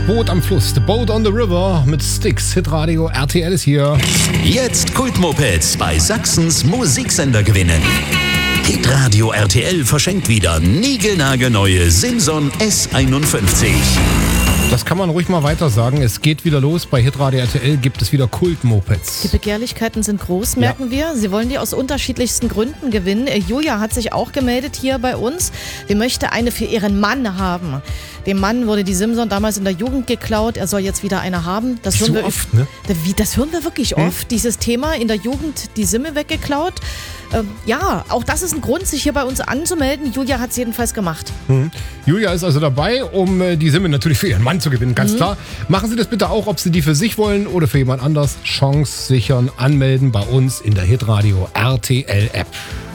Boot am Fluss, The Boat on the River mit Styx. Hitradio RTL ist hier. Jetzt Kultmopeds bei Sachsens Musiksender gewinnen. Hitradio RTL verschenkt wieder niegelnagelneue Simson S51. Das kann man ruhig mal weiter sagen. Es geht wieder los. Bei Hitradio RTL gibt es wieder Kultmopeds. Die Begehrlichkeiten sind groß, merken wir. Sie wollen die aus unterschiedlichsten Gründen gewinnen. Julia hat sich auch gemeldet hier bei uns. Sie möchte eine für ihren Mann haben. Dem Mann wurde die Simson damals in der Jugend geklaut. Er soll jetzt wieder eine haben. Das hören so wir oft, ne? Das hören wir wirklich oft. Dieses Thema, in der Jugend die Simme weggeklaut. Ja, auch das ist ein Grund, sich hier bei uns anzumelden. Julia hat es jedenfalls gemacht. Julia ist also dabei, um die Simme natürlich für ihren Mann zu gewinnen, ganz klar. Machen Sie das bitte auch, ob Sie die für sich wollen oder für jemand anders. Chance sichern, anmelden bei uns in der Hitradio RTL App.